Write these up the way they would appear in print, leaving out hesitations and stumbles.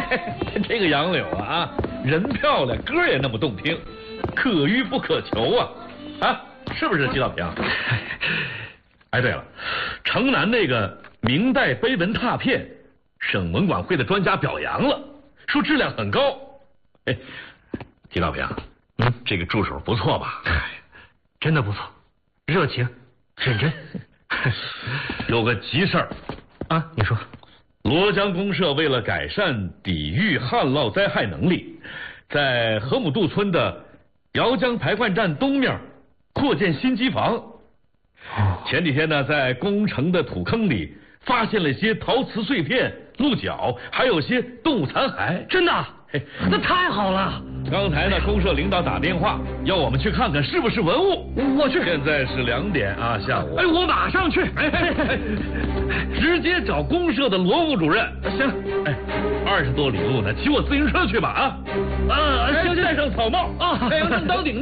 这个杨柳啊，人漂亮，歌也那么动听，可遇不可求啊！啊，是不是季道平？哎，对了，城南那个明代碑文拓片，省文管会的专家表扬了，说质量很高。哎，季道平，这个助手不错吧？ 真的不错，热情、认真。 有个急事儿啊，你说。 罗江公社为了改善抵御旱涝灾害能力，在河姆渡村的姚江排灌站东面扩建新机房。前几天呢，在工程的土坑里发现了些陶瓷碎片、鹿角，还有些动物残骸。 真的？那太好了！ 刚才呢，公社领导打电话要我们去看看是不是文物。 我去。 现在是2点啊，下午。 哎，我马上去。 直接找公社的罗副主任。 行。 哎，20多里路呢，骑我自行车去吧啊！ 行， 戴上草帽啊，还有正当顶的。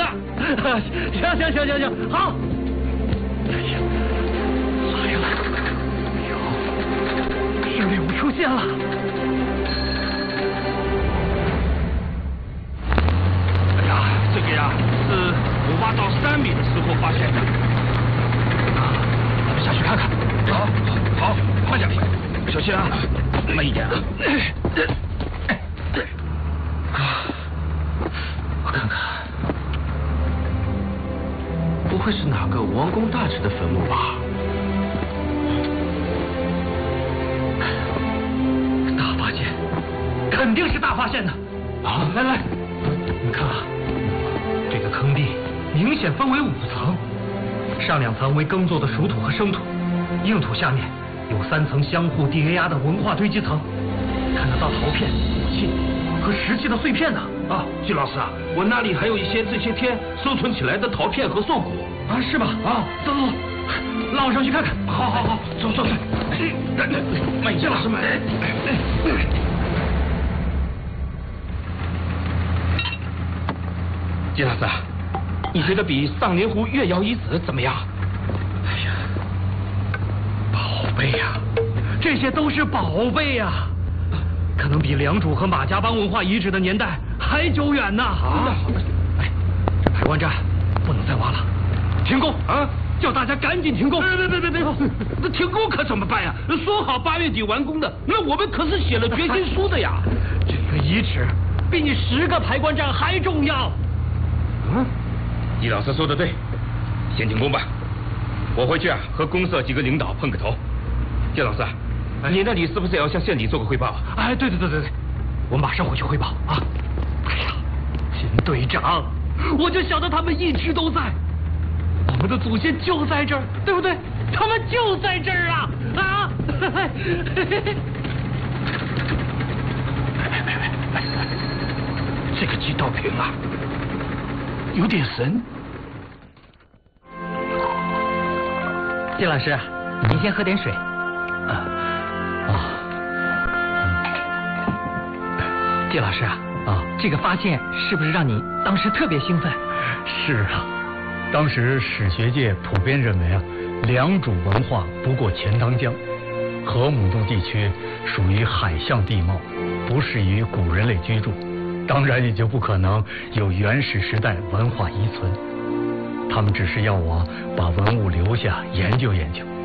行，好。哎呀，来了！有猎物出现了。 这个呀，是我挖到3米的时候发现的。 咱们下去看看。 好，快点，小心啊，慢一点啊。我看看，不会是哪个王公大臣的坟墓吧？ 大发现，肯定是大发现的。 啊，来， 你看啊。这个坑地明显分为5层，上2层为耕作的熟土和生土，硬土下面有3层相互叠压的文化堆积层，看得到陶片、武器和石器的碎片呢。 啊，季老师啊，我那里还有一些这些天收存起来的陶片和兽骨啊，是吧？啊，走，拉我上去看看。 好，走。慢一点，老师慢。季老师，你觉得比上年湖月窑遗址怎么样？ 哎呀，宝贝呀，这些都是宝贝呀，可能比良渚和马家浜文化遗址的年代还久远呢。 好的。 哎，这排灌站不能再挖了，停工啊！叫大家赶紧停工！ 别，那停工可怎么办呀？说好8月底完工的，那我们可是写了决心书的呀。 这个遗址比你10个排灌站还重要。 季老师说的对，先停工吧。我回去啊，和公社几个领导碰个头。季老师，你那里是不是也要向县里做个汇报？ 哎，对，我马上回去汇报啊。哎呀，金队长，我就晓得他们一直都在，我们的祖先就在这儿，对不对？他们就在这儿啊！ 这个季道平啊，有点神。 季老师，您先喝点水。季老师啊，这个发现是不是让你当时特别兴奋？ 是啊，当时史学界普遍认为良渚文化不过钱塘江，河姆渡地区属于海象地貌，不适宜古人类居住，当然也就不可能有原始时代文化遗存。他们只是要我把文物留下研究研究，